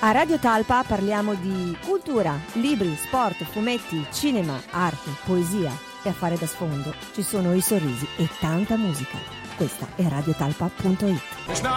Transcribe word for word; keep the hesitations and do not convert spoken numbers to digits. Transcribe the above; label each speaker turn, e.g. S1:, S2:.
S1: A Radio Talpa parliamo di cultura, libri, sport, fumetti, cinema, arte, poesia e a fare da sfondo ci sono i sorrisi e tanta musica. Questa è radiotalpa punto it.